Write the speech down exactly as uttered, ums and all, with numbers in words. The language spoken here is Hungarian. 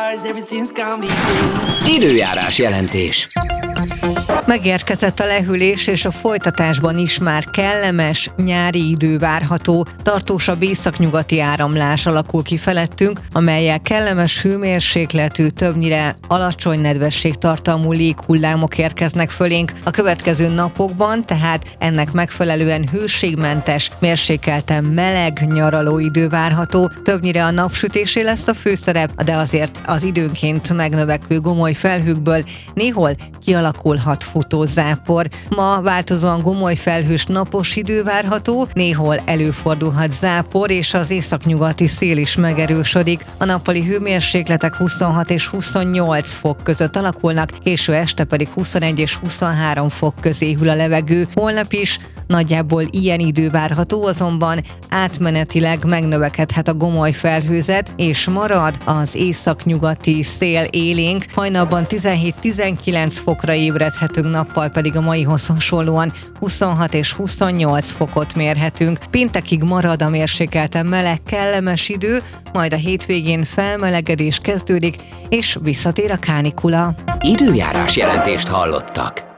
stars, everything's gonna be good. Időjárás jelentés. Megérkezett a lehűlés, és a folytatásban is már kellemes nyári idő várható. Tartósabb északnyugati áramlás alakul ki felettünk, amellyel kellemes hőmérsékletű, többnyire alacsony nedvességtartalmú léghullámok érkeznek fölénk. A következő napokban tehát ennek megfelelően hőségmentes, mérsékelten meleg nyaraló idő várható. Többnyire a napsütésé lesz a főszerep, de azért az időnként megnövekvő gomoly felhőkből néhol kialakulhat futózápor. Ma változóan gomoly felhős napos idő várható, néhol előfordulhat zápor, és az északnyugati szél is megerősödik. A nappali hőmérsékletek huszonhat és huszonnyolc fok között alakulnak, késő este pedig huszonegy és huszonhárom fok közé hűl a levegő. Holnap is nagyjából ilyen idő várható, azonban átmenetileg megnövekedhet a gomoly felhőzet, és marad az északnyugati szél élénk. Hajnalban tizenhét-tizenkilenc fokra ébredhetünk, nappal pedig a maihoz hasonlóan huszonhat és huszonnyolc fokot mérhetünk. Péntekig marad a mérsékelten meleg, kellemes idő, majd a hétvégén felmelegedés kezdődik, és visszatér a kánikula. Időjárás jelentést hallottak.